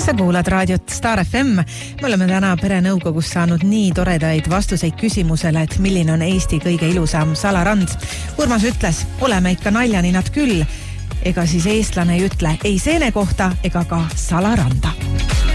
Sa kuulad raadiot Star FM. Me oleme täna perenõukogus saanud nii toredaid vastuseid küsimusele, et milline on Eesti kõige ilusam salarand. Urmas ütles, oleme ikka naljaninad küll. Ega siis eestlane ei ütle ei seene kohta ega ka salaranda.